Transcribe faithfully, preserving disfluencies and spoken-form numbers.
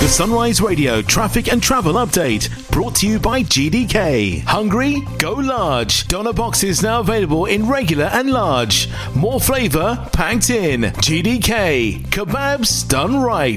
The Sunrise Radio traffic and travel update brought to you by G D K. Hungry? Go large. Doner boxes now available in regular and large. More flavour packed in. G D K. Kebabs done right.